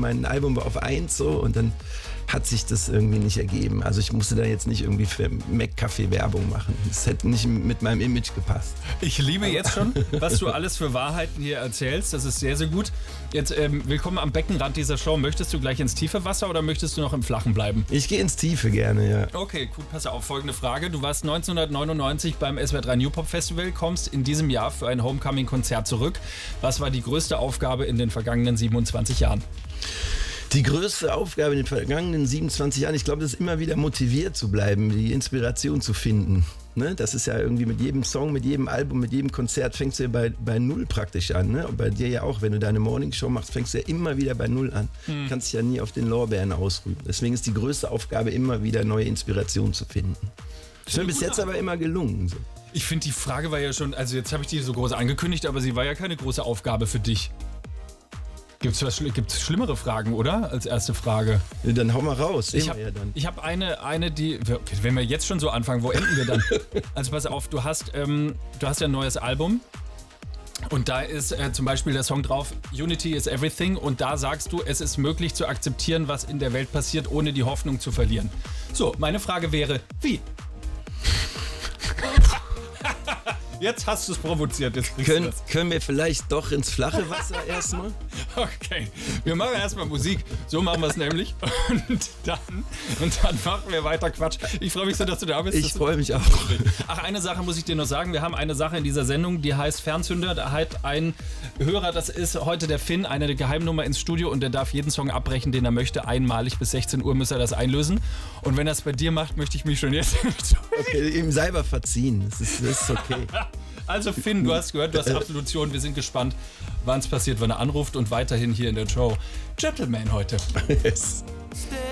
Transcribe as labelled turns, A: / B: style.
A: mein Album war auf 1 so und dann hat sich das irgendwie nicht ergeben. Also ich musste da jetzt nicht irgendwie für McCafé Werbung machen. Das hätte nicht mit meinem Image gepasst.
B: Ich liebe jetzt schon, was du alles für Wahrheiten hier erzählst. Das ist sehr, sehr gut. Jetzt willkommen am Beckenrand dieser Show. Möchtest du gleich ins tiefe Wasser oder möchtest du noch im Flachen bleiben?
A: Ich gehe ins Tiefe gerne, ja.
B: Okay, gut, pass auf. Folgende Frage. Du warst 1999 beim SWR 3 New Pop Festival, kommst in diesem Jahr für ein Homecoming-Konzert zurück. Was war die größte Aufgabe in den vergangenen 27 Jahren?
A: Die größte Aufgabe in den vergangenen 27 Jahren, ich glaube, das ist immer wieder motiviert zu bleiben, die Inspiration zu finden. Ne? Das ist ja irgendwie mit jedem Song, mit jedem Album, mit jedem Konzert fängst du ja bei Null praktisch an. Ne? Und bei dir ja auch, wenn du deine Morningshow machst, fängst du ja immer wieder bei Null an. Du kannst dich ja nie auf den Lorbeeren ausruhen. Deswegen ist die größte Aufgabe immer wieder neue Inspiration zu finden. Das ist mir bis jetzt aber immer gelungen. So.
B: Ich finde, die Frage war ja schon, also jetzt habe ich die so groß angekündigt, aber sie war ja keine große Aufgabe für dich. Gibt's schlimmere Fragen, oder? Als erste Frage.
A: Ja, dann hau mal raus.
B: Ich habe eine, die... Wenn wir jetzt schon so anfangen, wo enden wir dann? Also pass auf, du hast ja ein neues Album und da ist zum Beispiel der Song drauf, Unity is Everything, und da sagst du, es ist möglich zu akzeptieren, was in der Welt passiert, ohne die Hoffnung zu verlieren. So, meine Frage wäre, wie? Jetzt hast du es provoziert. Jetzt
A: können wir vielleicht doch ins flache Wasser erstmal?
B: Okay, wir machen erstmal Musik. So machen wir es nämlich. Und dann machen wir weiter Quatsch. Ich freue mich so, dass du da bist.
A: Ich freue mich auch.
B: Ach, eine Sache muss ich dir noch sagen. Wir haben eine Sache in dieser Sendung, die heißt Fernzünder. Da hat ein Hörer, das ist heute der Finn, eine Geheimnummer ins Studio, und der darf jeden Song abbrechen, den er möchte. Einmalig bis 16 Uhr muss er das einlösen. Und wenn er es bei dir macht, möchte ich mich schon jetzt...
A: Okay, ihm selber verziehen. Das ist okay.
B: Also Finn, du hast gehört, du hast Absolution. Wir sind gespannt, wann es passiert, wenn er anruft, und weiterhin hier in der Show Gentleman heute.
A: Yes.